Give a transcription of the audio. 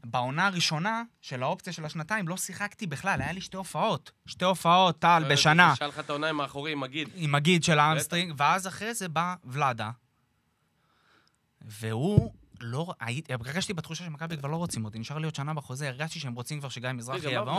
בעונה הראשונה של האופציה של השנתיים לא שיחקתי בכלל, היה לי 2 הופעות. 2 הופעות, טל, בשנה. שאל לך את העונה עם האחורי, עם מגיד. עם מגיד של האמסטרינג, ואז אחרי זה בא ולדה. והוא לא... הרגשתי בתחושה שמכבי כבר לא רוצים אותי, נשאר לי עוד שנה בחוזה, הרגשתי שהם רוצים כבר שגיא מזרחי יבוא.